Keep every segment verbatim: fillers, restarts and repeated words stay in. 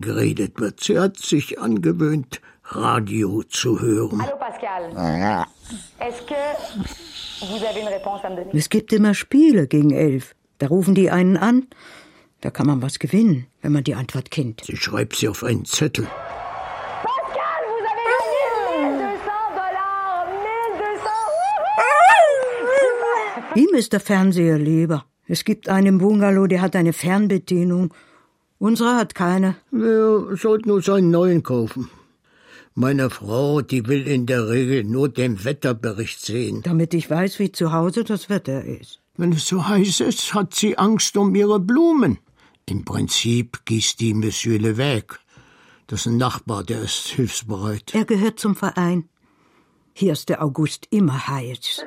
geredet wird. Sie hat sich angewöhnt, Radio zu hören. Hallo Pascal. Est-ce que vous avez une réponse à me donner? Es gibt immer Spiele gegen elf. Da rufen die einen an. Da kann man was gewinnen, wenn man die Antwort kennt. Sie schreibt sie auf einen Zettel. Pascal, vous avez gagné mille deux cents Dollar. mille deux cents. Ihm ist der Fernseher lieber. Es gibt einen im Bungalow, der hat eine Fernbedienung. Unsere hat keine. Wir sollten uns einen neuen kaufen. Meine Frau, die will in der Regel nur den Wetterbericht sehen. Damit ich weiß, wie zu Hause das Wetter ist. Wenn es so heiß ist, hat sie Angst um ihre Blumen. Im Prinzip gießt die Monsieur Levesque. Das ist ein Nachbar, der ist hilfsbereit. Er gehört zum Verein. Hier ist der August immer heiß.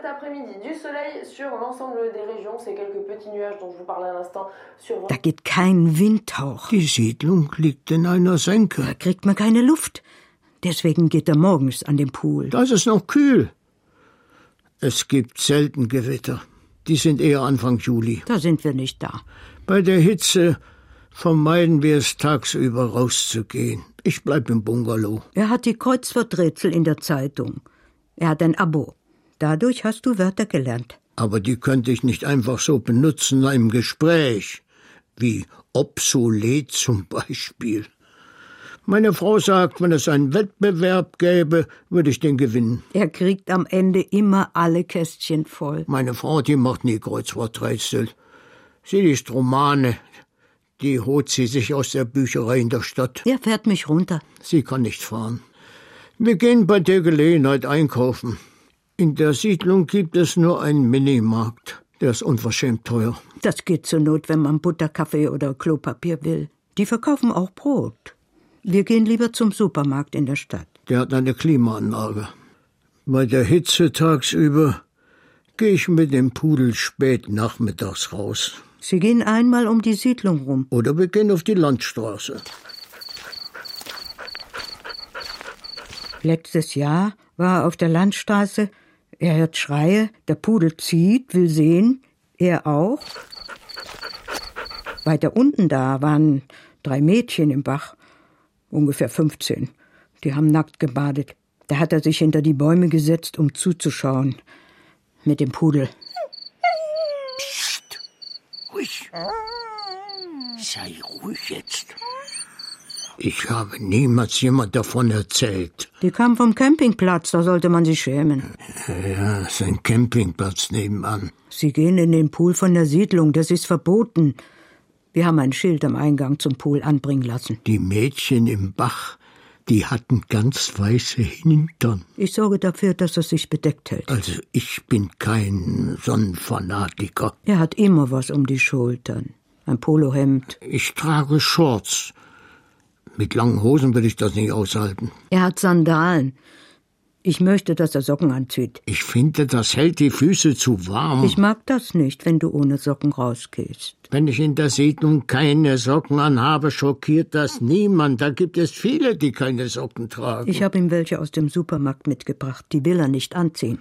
Da geht kein Windhauch. Die Siedlung liegt in einer Senke. Da kriegt man keine Luft. Deswegen geht er morgens an den Pool. Da ist es noch kühl. Es gibt selten Gewitter. Die sind eher Anfang Juli. Da sind wir nicht da. Bei der Hitze vermeiden wir es, tagsüber rauszugehen. Ich bleib im Bungalow. Er hat die Kreuzworträtsel in der Zeitung. Er hat ein Abo. Dadurch hast du Wörter gelernt. Aber die könnte ich nicht einfach so benutzen im Gespräch. Wie obsolet zum Beispiel. Meine Frau sagt, wenn es einen Wettbewerb gäbe, würde ich den gewinnen. Er kriegt am Ende immer alle Kästchen voll. Meine Frau, die macht nie Kreuzworträtsel. Sie liest Romane. Die holt sie sich aus der Bücherei in der Stadt. Er fährt mich runter. Sie kann nicht fahren. Wir gehen bei der Gelegenheit einkaufen. In der Siedlung gibt es nur einen Minimarkt. Der ist unverschämt teuer. Das geht zur Not, wenn man Butter, Kaffee oder Klopapier will. Die verkaufen auch Brot. Wir gehen lieber zum Supermarkt in der Stadt. Der hat eine Klimaanlage. Bei der Hitze tagsüber gehe ich mit dem Pudel spät nachmittags raus. Sie gehen einmal um die Siedlung rum. Oder wir gehen auf die Landstraße. Letztes Jahr war er auf der Landstraße. Er hört Schreie, der Pudel zieht, will sehen, er auch. Weiter unten da waren drei Mädchen im Bach. Ungefähr fünfzehn. Die haben nackt gebadet. Da hat er sich hinter die Bäume gesetzt, um zuzuschauen. Mit dem Pudel. Psst. Ruhig. Sei ruhig jetzt. Ich habe niemals jemand davon erzählt. Die kam vom Campingplatz, da sollte man sich schämen. Ja, es ist ein Campingplatz nebenan. Sie gehen in den Pool von der Siedlung, das ist verboten. Wir haben ein Schild am Eingang zum Pool anbringen lassen. Die Mädchen im Bach, die hatten ganz weiße Hintern. Ich sorge dafür, dass er sich bedeckt hält. Also ich bin kein Sonnenfanatiker. Er hat immer was um die Schultern. Ein Polohemd. Ich trage Shorts. Mit langen Hosen will ich das nicht aushalten. Er hat Sandalen. Ich möchte, dass er Socken anzieht. Ich finde, das hält die Füße zu warm. Ich mag das nicht, wenn du ohne Socken rausgehst. Wenn ich in der Siedlung keine Socken anhabe, schockiert das niemand. Da gibt es viele, die keine Socken tragen. Ich habe ihm welche aus dem Supermarkt mitgebracht. Die will er nicht anziehen.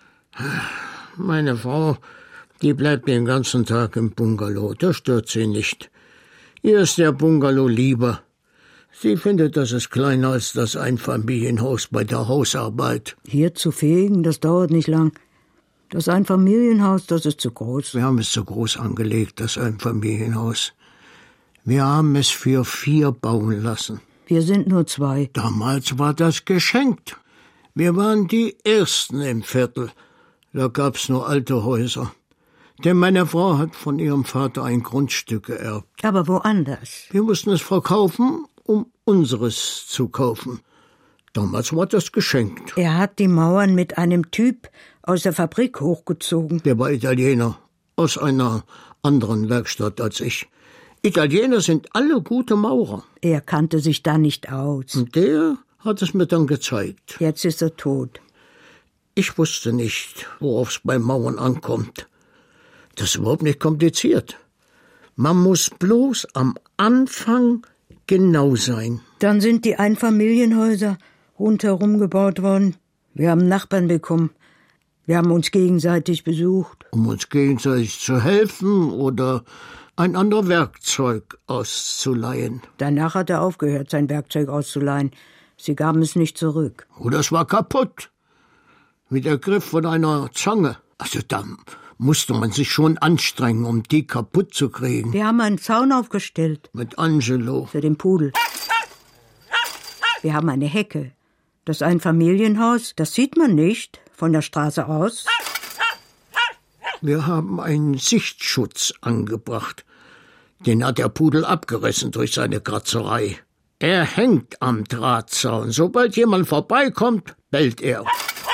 Meine Frau, die bleibt den ganzen Tag im Bungalow. Das stört sie nicht. Ihr ist der Bungalow lieber. Sie findet, das ist kleiner als das Einfamilienhaus bei der Hausarbeit. Hier zu fegen, das dauert nicht lang. Das Einfamilienhaus, das ist zu groß. Wir haben es zu groß angelegt, das Einfamilienhaus. Wir haben es für vier bauen lassen. Wir sind nur zwei. Damals war das geschenkt. Wir waren die Ersten im Viertel. Da gab's nur alte Häuser. Denn meine Frau hat von ihrem Vater ein Grundstück geerbt. Aber woanders. Wir mussten es verkaufen, um unseres zu kaufen. Damals war das geschenkt. Er hat die Mauern mit einem Typ aus der Fabrik hochgezogen. Der war Italiener, aus einer anderen Werkstatt als ich. Italiener sind alle gute Maurer. Er kannte sich da nicht aus. Und der hat es mir dann gezeigt. Jetzt ist er tot. Ich wusste nicht, worauf es beim Mauern ankommt. Das ist überhaupt nicht kompliziert. Man muss bloß am Anfang genau sein. Dann sind die Einfamilienhäuser rundherum gebaut worden. Wir haben Nachbarn bekommen. Wir haben uns gegenseitig besucht. Um uns gegenseitig zu helfen oder ein anderes Werkzeug auszuleihen. Danach hat er aufgehört, sein Werkzeug auszuleihen. Sie gaben es nicht zurück. Oder es war kaputt. Wie der Griff von einer Zange. Also da musste man sich schon anstrengen, um die kaputt zu kriegen. Wir haben einen Zaun aufgestellt. Mit Angelo. Für den Pudel. Wir haben eine Hecke. Das Einfamilienhaus, das sieht man nicht von der Straße aus. Wir haben einen Sichtschutz angebracht. Den hat der Pudel abgerissen durch seine Kratzerei. Er hängt am Drahtzaun. Sobald jemand vorbeikommt, bellt er.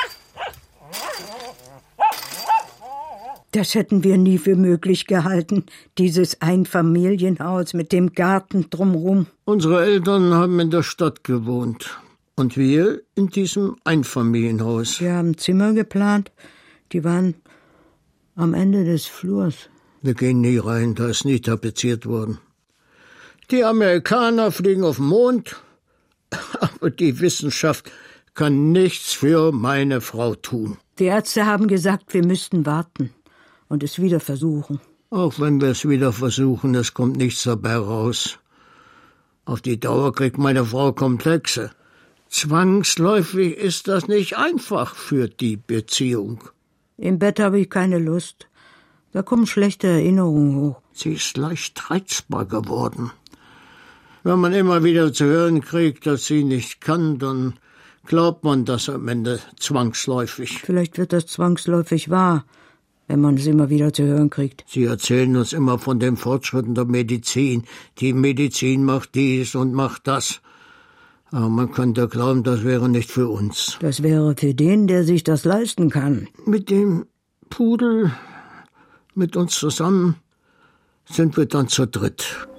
Das hätten wir nie für möglich gehalten, dieses Einfamilienhaus mit dem Garten drumherum. Unsere Eltern haben in der Stadt gewohnt. Und wir in diesem Einfamilienhaus. Wir haben Zimmer geplant, die waren am Ende des Flurs. Wir gehen nie rein, da ist nie tapeziert worden. Die Amerikaner fliegen auf den Mond, aber die Wissenschaft kann nichts für meine Frau tun. Die Ärzte haben gesagt, wir müssten warten und es wieder versuchen. Auch wenn wir es wieder versuchen, es kommt nichts dabei raus. Auf die Dauer kriegt meine Frau Komplexe. Zwangsläufig ist das nicht einfach für die Beziehung. Im Bett habe ich keine Lust. Da kommen schlechte Erinnerungen hoch. Sie ist leicht reizbar geworden. Wenn man immer wieder zu hören kriegt, dass sie nicht kann, dann glaubt man das am Ende zwangsläufig. Vielleicht wird das zwangsläufig wahr, wenn man es immer wieder zu hören kriegt. Sie erzählen uns immer von den Fortschritten der Medizin. Die Medizin macht dies und macht das. Aber man könnte glauben, das wäre nicht für uns. Das wäre für den, der sich das leisten kann. Mit dem Pudel, mit uns zusammen, sind wir dann zu dritt.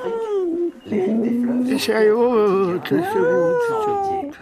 Ist ja gut, ist ja gut.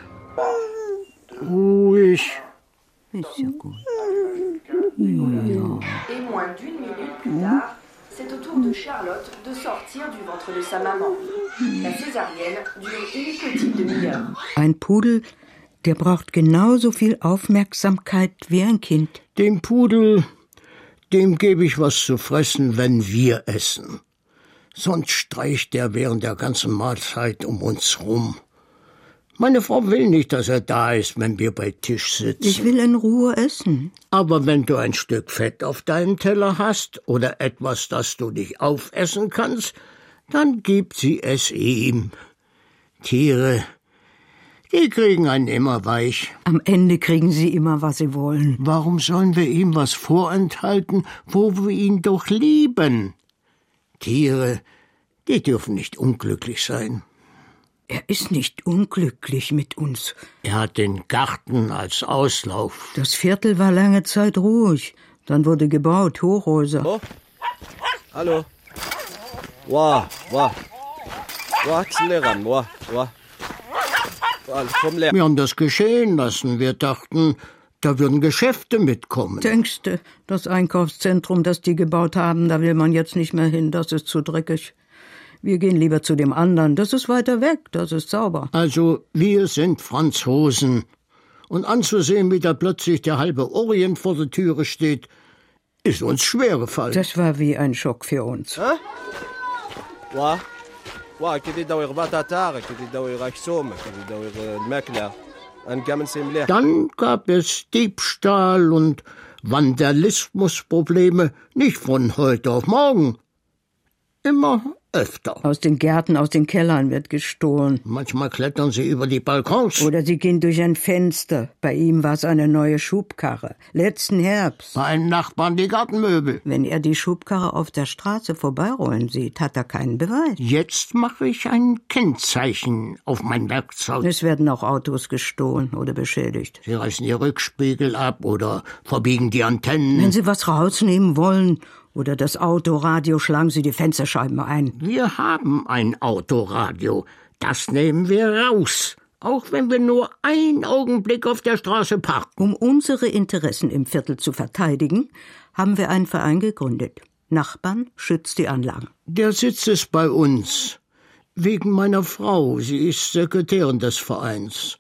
Ruhig. Ist ja gut. Et moins d'une minute plus tard, c'est au tour de Charlotte de sortir du ventre de sa maman. La césarienne dure une petite demi-heure. Ein Pudel, der braucht genauso viel Aufmerksamkeit wie ein Kind. Dem Pudel, dem gebe ich was zu fressen, wenn wir essen. Sonst streicht er während der ganzen Mahlzeit um uns rum. Meine Frau will nicht, dass er da ist, wenn wir bei Tisch sitzen. Ich will in Ruhe essen. Aber wenn du ein Stück Fett auf deinem Teller hast oder etwas, das du nicht aufessen kannst, dann gibt sie es ihm. Tiere, die kriegen einen immer weich. Am Ende kriegen sie immer, was sie wollen. Warum sollen wir ihm was vorenthalten, wo wir ihn doch lieben? Tiere, die dürfen nicht unglücklich sein. Er ist nicht unglücklich mit uns. Er hat den Garten als Auslauf. Das Viertel war lange Zeit ruhig. Dann wurde gebaut, Hochhäuser. Oh. Hallo. Wow, wow. Wow, ran, wow, wow. Wir haben das geschehen lassen. Wir dachten, da würden Geschäfte mitkommen. Denkst du, das Einkaufszentrum, das die gebaut haben, da will man jetzt nicht mehr hin, das ist zu dreckig. Wir gehen lieber zu dem anderen, das ist weiter weg, das ist sauber. Also, wir sind Franzosen. Und anzusehen, wie da plötzlich der halbe Orient vor der Türe steht, ist uns schwer gefallen. Das war wie ein Schock für uns. Hä? Wa? Wa, kidi daw irbatatare, kidi daw irachsome, kidi daw irmakla. Dann gab es Diebstahl und Vandalismusprobleme, nicht von heute auf morgen. Immer öfter. Aus den Gärten, aus den Kellern wird gestohlen. Manchmal klettern sie über die Balkons. Oder sie gehen durch ein Fenster. Bei ihm war es eine neue Schubkarre. Letzten Herbst. Bei einem Nachbarn die Gartenmöbel. Wenn er die Schubkarre auf der Straße vorbeirollen sieht, hat er keinen Beweis. Jetzt mache ich ein Kennzeichen auf mein Werkzeug. Es werden auch Autos gestohlen oder beschädigt. Sie reißen die Rückspiegel ab oder verbiegen die Antennen. Wenn sie was rausnehmen wollen oder das Autoradio, schlagen sie die Fensterscheiben ein. Wir haben ein Autoradio. Das nehmen wir raus. Auch wenn wir nur einen Augenblick auf der Straße parken. Um unsere Interessen im Viertel zu verteidigen, haben wir einen Verein gegründet. Nachbarn schützt die Anlagen. Der Sitz ist bei uns. Wegen meiner Frau. Sie ist Sekretärin des Vereins.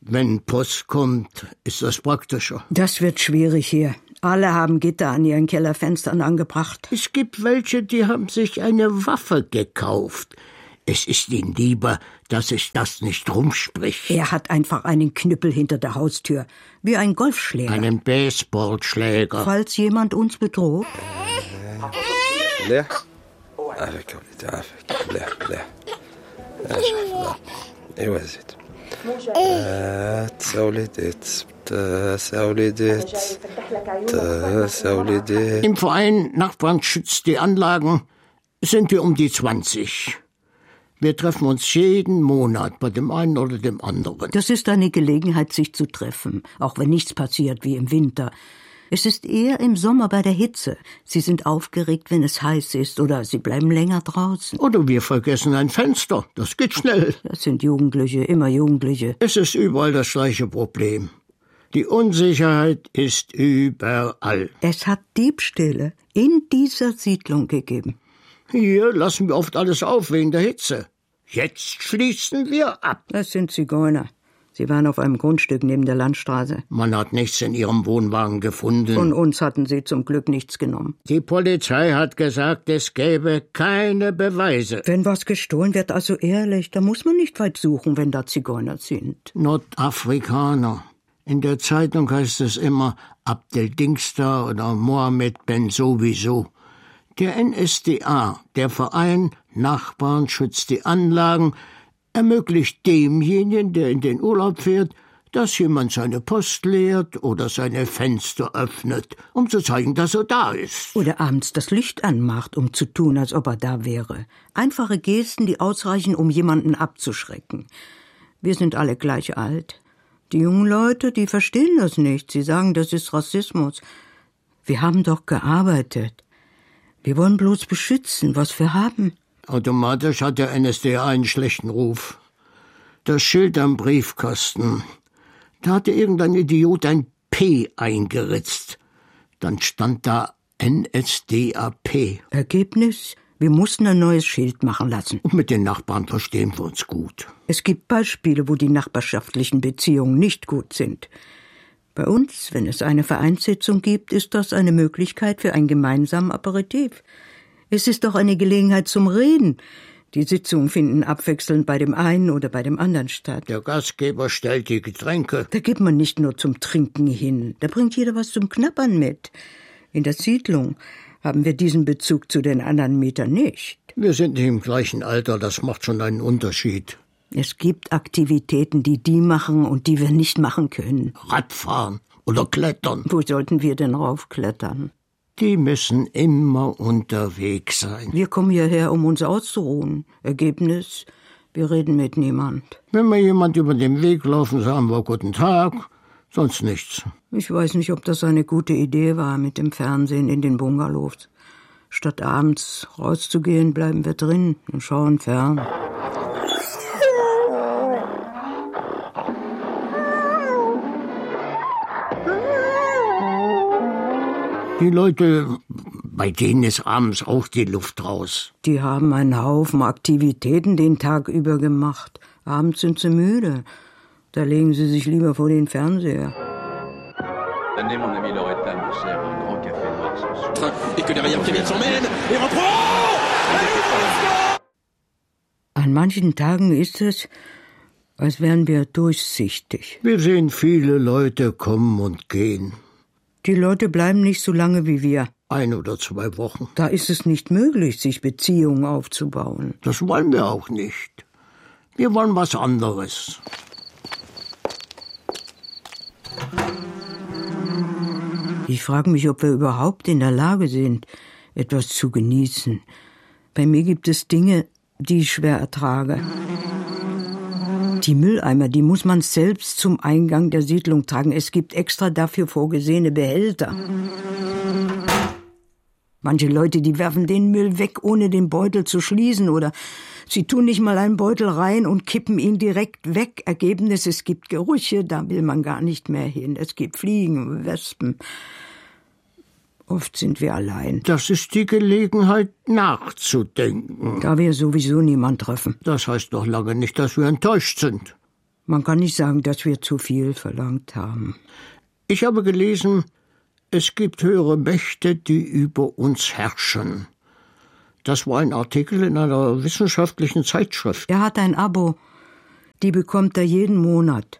Wenn Post kommt, ist das praktischer. Das wird schwierig hier. Alle haben Gitter an ihren Kellerfenstern angebracht. Es gibt welche, die haben sich eine Waffe gekauft. Es ist ihnen lieber, dass sich das nicht rumspricht. Er hat einfach einen Knüppel hinter der Haustür, wie ein Golfschläger. Einen Baseballschläger. Falls jemand uns bedroht. ليه؟ عافاك يا وليدي عافاك لا لا لا شوف لا ايوا زيد تسا وليدي تسا وليدي تسا وليدي. Im Verein Nachbarn schützt die Anlagen sind wir um die zwanzig. Wir treffen uns jeden Monat bei dem einen oder dem anderen. Das ist eine Gelegenheit, sich zu treffen, auch wenn nichts passiert wie im Winter. Es ist eher im Sommer bei der Hitze. Sie sind aufgeregt, wenn es heiß ist, oder sie bleiben länger draußen. Oder wir vergessen ein Fenster. Das geht schnell. Das sind Jugendliche, immer Jugendliche. Es ist überall das gleiche Problem. Die Unsicherheit ist überall. Es hat Diebstähle in dieser Siedlung gegeben. Hier lassen wir oft alles auf wegen der Hitze. Jetzt schließen wir ab. Das sind Zigeuner. Sie waren auf einem Grundstück neben der Landstraße. Man hat nichts in ihrem Wohnwagen gefunden. Von uns hatten sie zum Glück nichts genommen. Die Polizei hat gesagt, es gäbe keine Beweise. Wenn was gestohlen wird, also ehrlich, da muss man nicht weit suchen, wenn da Zigeuner sind. Nordafrikaner. In der Zeitung heißt es immer Abdel Dingsda oder Mohammed Ben sowieso. Der N S D A, der Verein Nachbarn schützt die Anlagen, ermöglicht demjenigen, der in den Urlaub fährt, dass jemand seine Post leert oder seine Fenster öffnet, um zu zeigen, dass er da ist. Oder abends das Licht anmacht, um zu tun, als ob er da wäre. Einfache Gesten, die ausreichen, um jemanden abzuschrecken. Wir sind alle gleich alt. Die jungen Leute, die verstehen das nicht. Sie sagen, das ist Rassismus. Wir haben doch gearbeitet. Wir wollen bloß beschützen, was wir haben. Automatisch hat der N S D A einen schlechten Ruf. Das Schild am Briefkasten. Da hatte irgendein Idiot ein P eingeritzt. Dann stand da N S D A P. Ergebnis? Wir mussten ein neues Schild machen lassen. Und mit den Nachbarn verstehen wir uns gut. Es gibt Beispiele, wo die nachbarschaftlichen Beziehungen nicht gut sind. Bei uns, wenn es eine Vereinssitzung gibt, ist das eine Möglichkeit für ein gemeinsames Aperitif. Es ist doch eine Gelegenheit zum Reden. Die Sitzungen finden abwechselnd bei dem einen oder bei dem anderen statt. Der Gastgeber stellt die Getränke. Da geht man nicht nur zum Trinken hin. Da bringt jeder was zum Knabbern mit. In der Siedlung haben wir diesen Bezug zu den anderen Mietern nicht. Wir sind nicht im gleichen Alter, das macht schon einen Unterschied. Es gibt Aktivitäten, die die machen und die wir nicht machen können. Radfahren oder klettern. Wo sollten wir denn raufklettern? Die müssen immer unterwegs sein. Wir kommen hierher, um uns auszuruhen. Ergebnis, wir reden mit niemand. Wenn wir jemand über den Weg laufen, sagen wir Guten Tag, sonst nichts. Ich weiß nicht, ob das eine gute Idee war mit dem Fernsehen in den Bungalows. Statt abends rauszugehen, bleiben wir drin und schauen fern. Die Leute, bei denen ist abends auch die Luft raus. Die haben einen Haufen Aktivitäten den Tag über gemacht. Abends sind sie müde. Da legen sie sich lieber vor den Fernseher. Amenez mon ami Loretta, me sert un grand café noir sans sucre. Et que derrière Kevin s'emmène et reprend! An manchen Tagen ist es, als wären wir durchsichtig. Wir sehen viele Leute kommen und gehen. Die Leute bleiben nicht so lange wie wir. Ein oder zwei Wochen. Da ist es nicht möglich, sich Beziehungen aufzubauen. Das wollen wir auch nicht. Wir wollen was anderes. Ich frage mich, ob wir überhaupt in der Lage sind, etwas zu genießen. Bei mir gibt es Dinge, die ich schwer ertrage. Die Mülleimer, die muss man selbst zum Eingang der Siedlung tragen. Es gibt extra dafür vorgesehene Behälter. Manche Leute, die werfen den Müll weg, ohne den Beutel zu schließen, oder sie tun nicht mal einen Beutel rein und kippen ihn direkt weg. Ergebnis, es gibt Gerüche, da will man gar nicht mehr hin. Es gibt Fliegen und Wespen. Oft sind wir allein. Das ist die Gelegenheit, nachzudenken. Da wir sowieso niemand treffen. Das heißt doch lange nicht, dass wir enttäuscht sind. Man kann nicht sagen, dass wir zu viel verlangt haben. Ich habe gelesen, es gibt höhere Mächte, die über uns herrschen. Das war ein Artikel in einer wissenschaftlichen Zeitschrift. Er hat ein Abo. Die bekommt er jeden Monat.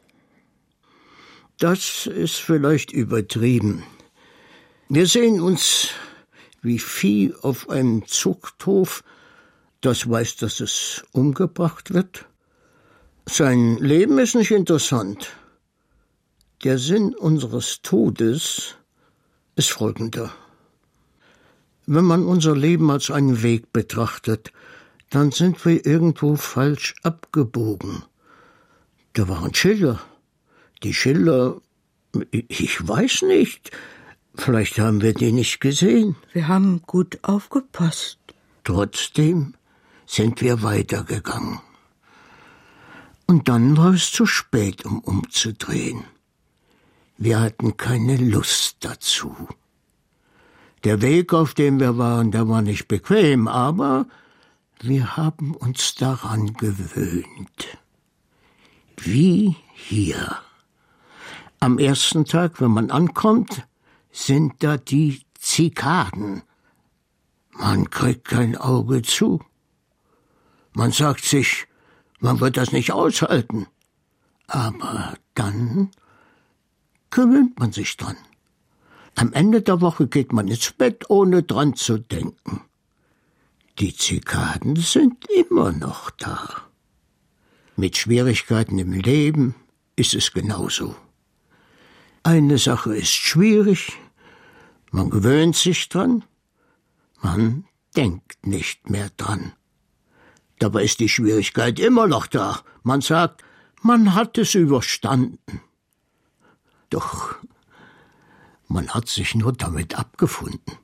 Das ist vielleicht übertrieben. Wir sehen uns wie Vieh auf einem Zuchthof, das weiß, dass es umgebracht wird. Sein Leben ist nicht interessant. Der Sinn unseres Todes ist folgender. Wenn man unser Leben als einen Weg betrachtet, dann sind wir irgendwo falsch abgebogen. Da waren Schiller. Die Schiller, ich weiß nicht, vielleicht haben wir die nicht gesehen. Wir haben gut aufgepasst. Trotzdem sind wir weitergegangen. Und dann war es zu spät, um umzudrehen. Wir hatten keine Lust dazu. Der Weg, auf dem wir waren, der war nicht bequem, aber wir haben uns daran gewöhnt. Wie hier. Am ersten Tag, wenn man ankommt, sind da die Zikaden. Man kriegt kein Auge zu. Man sagt sich, man wird das nicht aushalten. Aber dann gewöhnt man sich dran. Am Ende der Woche geht man ins Bett, ohne dran zu denken. Die Zikaden sind immer noch da. Mit Schwierigkeiten im Leben ist es genauso. Eine Sache ist schwierig, man gewöhnt sich dran, man denkt nicht mehr dran. Dabei ist die Schwierigkeit immer noch da. Man sagt, man hat es überstanden. Doch man hat sich nur damit abgefunden.